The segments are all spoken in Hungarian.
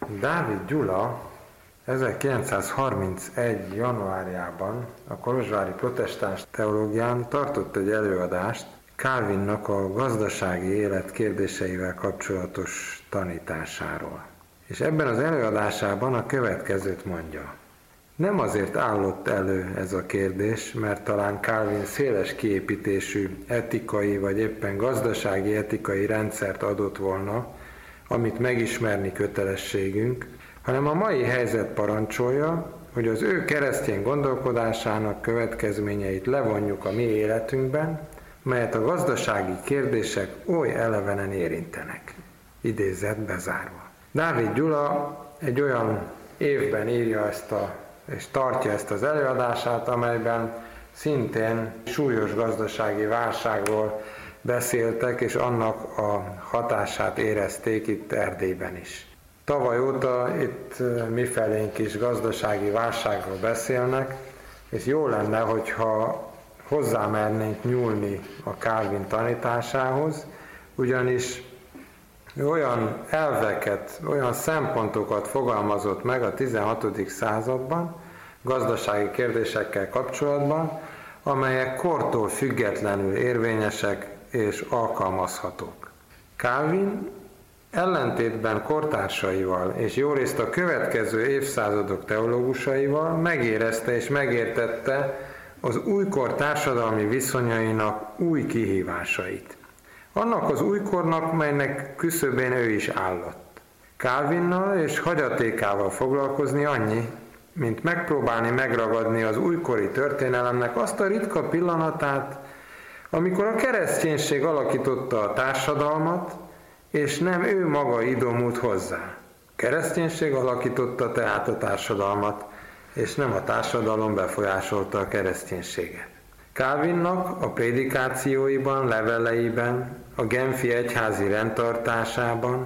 Dávid Gyula 1931. januárjában a kolozsvári protestáns teológián tartott egy előadást Calvinnak a gazdasági élet kérdéseivel kapcsolatos tanításáról. És ebben az előadásában a következőt mondja. Nem azért állott elő ez a kérdés, mert talán Calvin széles kiépítésű etikai vagy éppen gazdasági etikai rendszert adott volna, amit megismerni kötelességünk, hanem a mai helyzet parancsolja, hogy az ő keresztény gondolkodásának következményeit levonjuk a mi életünkben, melyet a gazdasági kérdések oly elevenen érintenek. Idézet bezárva. Dávid Gyula egy olyan évben írja és tartja ezt az előadását, amelyben szintén súlyos gazdasági válságról beszéltek, és annak a hatását érezték itt Erdélyben is. Tavaly óta itt mifelénk is gazdasági válságról beszélnek, és jó lenne, hogyha hozzámernénk nyúlni a Calvin tanításához, ugyanis olyan elveket, olyan szempontokat fogalmazott meg a 16. században, gazdasági kérdésekkel kapcsolatban, amelyek kortól függetlenül érvényesek és alkalmazhatók. Calvin ellentétben kortársaival és jórészt a következő évszázadok teológusaival megérezte és megértette az újkor társadalmi viszonyainak új kihívásait. Annak az újkornak, melynek küszöbén ő is állott. Calvinnal és hagyatékával foglalkozni annyi, mint megpróbálni megragadni az újkori történelemnek azt a ritka pillanatát, amikor a kereszténység alakította a társadalmat, és nem ő maga idomult hozzá. A kereszténység alakította tehát a társadalmat, és nem a társadalom befolyásolta a kereszténységet. Calvinnak a prédikációiban, leveleiben, a Genfi egyházi rendtartásában,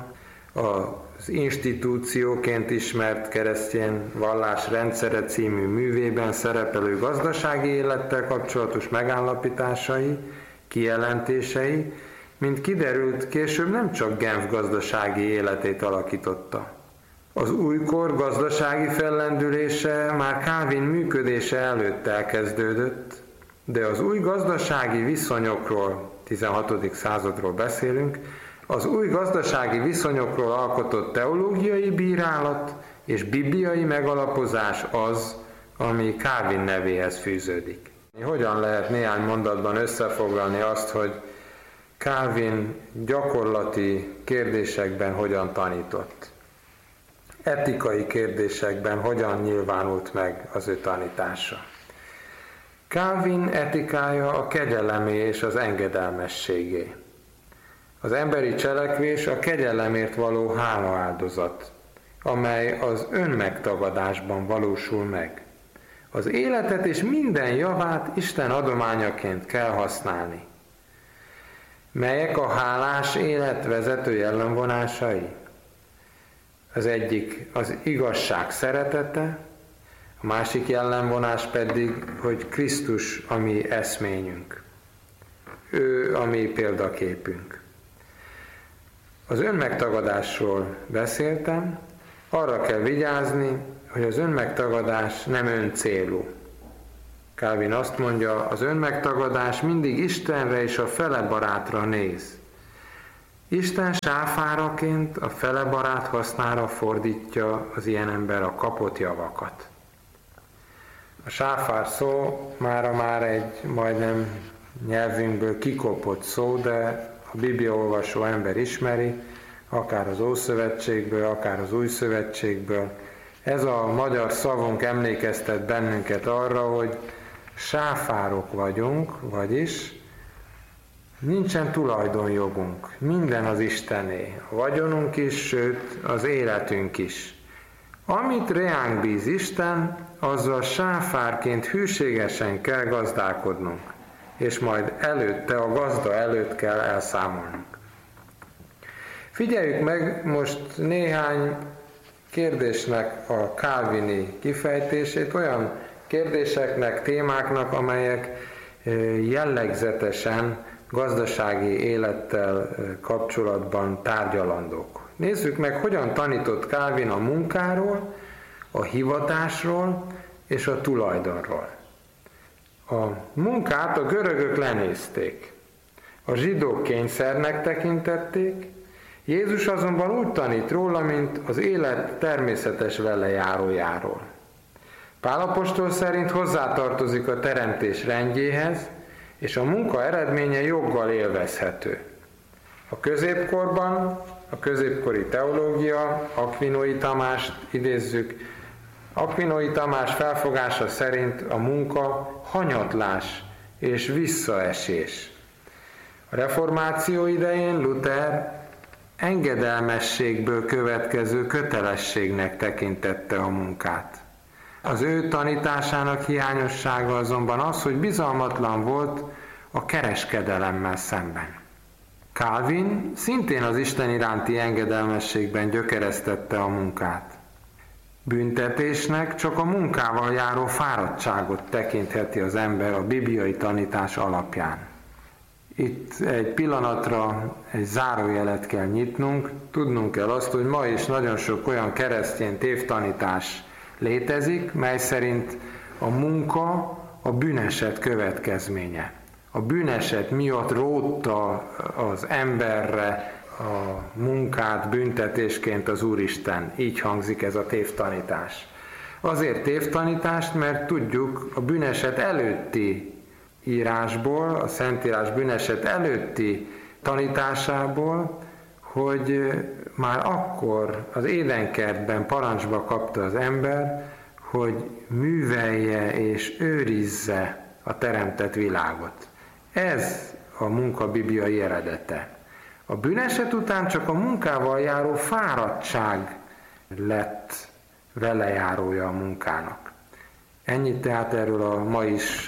az institúcióként ismert keresztény vallás rendszere című művében szerepelő gazdasági élettel kapcsolatos megállapításai, kijelentései, mint kiderült, később nem csak Genf gazdasági életét alakította. Az újkor gazdasági fellendülése már Calvin működése előtt elkezdődött, de az új gazdasági viszonyokról, 16. századról beszélünk, az új gazdasági viszonyokról alkotott teológiai bírálat és bibliai megalapozás az, ami Calvin nevéhez fűződik. Hogyan lehet néhány mondatban összefoglalni azt, hogy Calvin gyakorlati kérdésekben hogyan tanított? Etikai kérdésekben hogyan nyilvánult meg az ő tanítása? Calvin etikája a kegyelemé és az engedelmességé. Az emberi cselekvés a kegyelemért való hálaáldozat, amely az önmegtagadásban valósul meg. Az életet és minden javát Isten adományaként kell használni. Melyek a hálás élet vezető jellemvonásai? Az egyik az igazság szeretete, a másik jellemvonás pedig, hogy Krisztus a mi eszményünk. Ő a mi példaképünk. Az önmegtagadásról beszéltem, arra kell vigyázni, hogy az önmegtagadás nem öncélú. Calvin azt mondja, az önmegtagadás mindig Istenre és a fele barátra néz. Isten sáfáraként a fele barát hasznára fordítja az ilyen ember a kapott javakat. A sáfár szó már egy majdnem nyelvünkből kikopott szó, de a bibliaolvasó ember ismeri, akár az Ószövetségből, akár az Új Szövetségből. Ez a magyar szavunk emlékeztet bennünket arra, hogy sáfárok vagyunk, vagyis nincsen tulajdonjogunk, minden az Istené, a vagyonunk is, sőt az életünk is. Amit reánk bíz Isten, azzal sáfárként hűségesen kell gazdálkodnunk, és majd előtte, a gazda előtt kell elszámolnunk. Figyeljük meg most néhány kérdésnek a calvini kifejtését, olyan kérdéseknek, témáknak, amelyek jellegzetesen gazdasági élettel kapcsolatban tárgyalandók. Nézzük meg, hogyan tanított Calvin a munkáról, a hivatásról és a tulajdonról. A munkát a görögök lenézték, a zsidók kényszernek tekintették, Jézus azonban úgy tanít róla, mint az élet természetes velejárójáról. Pál apostol szerint hozzátartozik a teremtés rendjéhez, és a munka eredménye joggal élvezhető. A középkorban, a középkori teológia, Aquinói Tamást idézzük, Aquinói Tamás felfogása szerint a munka hanyatlás és visszaesés. A reformáció idején Luther engedelmességből következő kötelességnek tekintette a munkát. Az ő tanításának hiányossága azonban az, hogy bizalmatlan volt a kereskedelemmel szemben. Calvin szintén az Isten iránti engedelmességben gyökeresztette a munkát. Büntetésnek csak a munkával járó fáradtságot tekintheti az ember a bibliai tanítás alapján. Itt egy pillanatra egy zárójelet kell nyitnunk, tudnunk kell azt, hogy ma is nagyon sok olyan keresztény tévtanítás létezik, mely szerint a munka a bűneset következménye. A bűneset miatt rótta az emberre a munkát büntetésként az Úristen. Így hangzik ez a tévtanítás. Azért tévtanítást, mert tudjuk a bűneset előtti írásból, a Szentírás bűneset előtti tanításából, hogy már akkor az édenkertben parancsba kapta az ember, hogy művelje és őrizze a teremtett világot. Ez a munka bibliai eredete. A bűneset után csak a munkával járó fáradtság lett velejárója a munkának. Ennyit tehát erről a ma is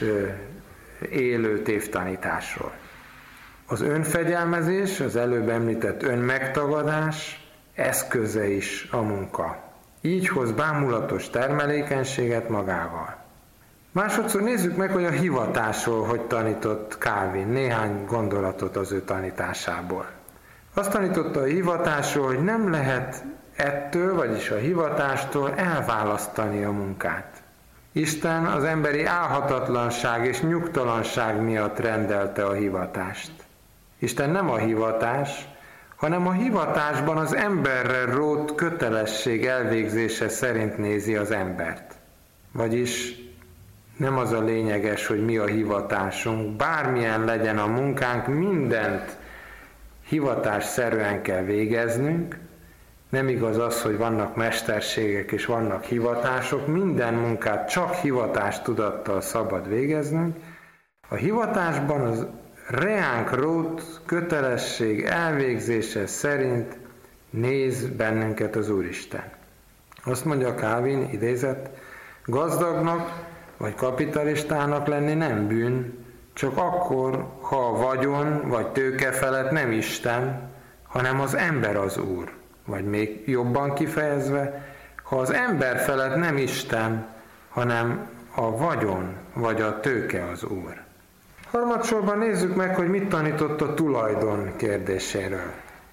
élő tévtanításról. Az önfegyelmezés, az előbb említett önmegtagadás eszköze is a munka. Így hoz bámulatos termelékenységet magával. Másodszor nézzük meg, hogy a hivatásról hogy tanított Calvin, néhány gondolatot az ő tanításából. Azt tanította a hivatásról, hogy nem lehet ettől, vagyis a hivatástól elválasztani a munkát. Isten az emberi álhatatlanság és nyugtalanság miatt rendelte a hivatást. Isten nem a hivatás, hanem a hivatásban az emberre rótt kötelesség elvégzése szerint nézi az embert. Vagyis nem az a lényeges, hogy mi a hivatásunk, bármilyen legyen a munkánk, mindent hivatásszerűen kell végeznünk. Nem igaz az, hogy vannak mesterségek és vannak hivatások, minden munkát csak hivatástudattal szabad végeznünk. A hivatásban az reánk rótt kötelesség elvégzése szerint néz bennünket az Úristen. Azt mondja Calvin, idézet, gazdagnak vagy kapitalistának lenni nem bűn, csak akkor, ha a vagyon vagy tőke felett nem Isten, hanem az ember az Úr. Vagy még jobban kifejezve, ha az ember felett nem Isten, hanem a vagyon vagy a tőke az Úr. Harmadsorban nézzük meg, hogy mit tanított a tulajdon kérdéséről.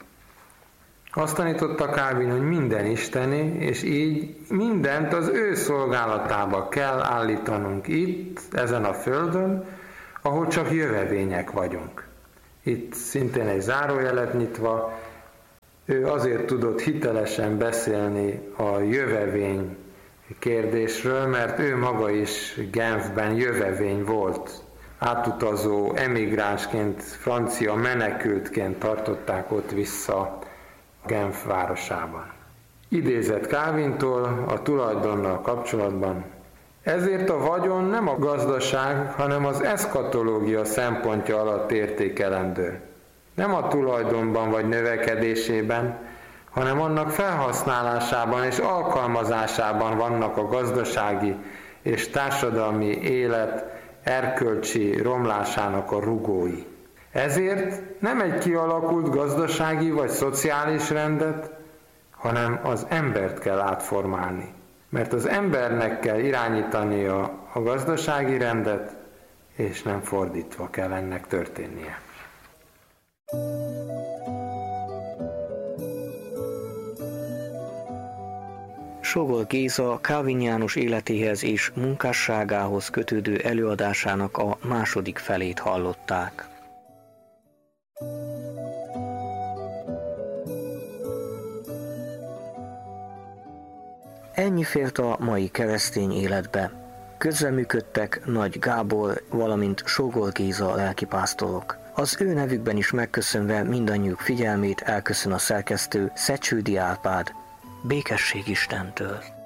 Azt tanította Calvin, hogy minden isteni, és így mindent az ő szolgálatába kell állítanunk itt, ezen a földön, ahol csak jövevények vagyunk. Itt szintén egy zárójelet nyitva, ő azért tudott hitelesen beszélni a jövevény kérdésről, mert ő maga is Genfben jövevény volt. Átutazó emigránsként, francia menekültként tartották ott vissza Genf városában. Idézett Calvintól a tulajdonnal kapcsolatban. Ezért a vagyon nem a gazdaság, hanem az eszkatológia szempontja alatt értékelendő. Nem a tulajdonban vagy növekedésében, hanem annak felhasználásában és alkalmazásában vannak a gazdasági és társadalmi élet erkölcsi romlásának a rugói. Ezért nem egy kialakult gazdasági vagy szociális rendet, hanem az embert kell átformálni. Mert az embernek kell irányítania a gazdasági rendet, és nem fordítva kell ennek történnie. Sógol Géza Kálvin János életéhez és munkásságához kötődő előadásának a második felét hallották. Ennyi fért a mai keresztény életbe. Közreműködtek Nagy Gábor, valamint Sógol Géza lelkipásztorok. Az ő nevükben is megköszönve mindannyiuk figyelmét elköszön a szerkesztő, Szecsődi Árpád. Békesség Istentől!